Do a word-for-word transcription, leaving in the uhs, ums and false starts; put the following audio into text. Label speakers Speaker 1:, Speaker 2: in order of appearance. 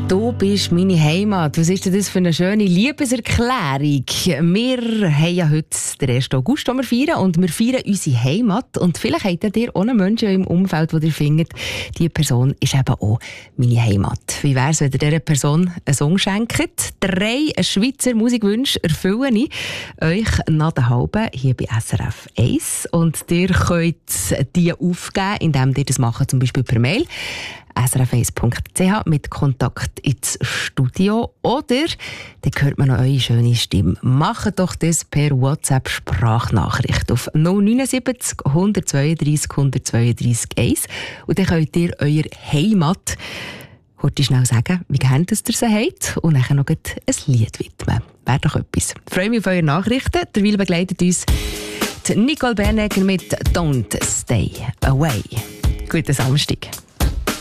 Speaker 1: Du bist meine Heimat. Was ist denn das für eine schöne Liebeserklärung? Wir haben ja heute den ersten August, den wir feiern, und wir feiern unsere Heimat. Und vielleicht habt ihr auch einen Menschen im Umfeld, wo ihr findet, diese Person ist eben auch meine Heimat. Wie wäre es, wenn ihr dieser Person einen Song schenkt? Drei Schweizer Musikwünsche erfüllen ich euch nach der halben hier bei S R F eins. Und ihr könnt die aufgeben, indem ihr das macht, zum Beispiel per Mail. S R F eins Punkt C H mit Kontakt ins Studio. Oder dann hört man noch eure schöne Stimme. Macht doch das per WhatsApp-Sprachnachricht auf null neun sieben null eins zwei drei eins zwei drei eins. Und dann könnt ihr eure Heimat heute schnell sagen, wie gerne ihr sie habt. Und dann noch ein Lied widmen. Wäre doch etwas. Ich freue mich auf eure Nachrichten. Derweil begleitet uns Nicole Bernegger mit «Don't Stay Away». Guten Samstag.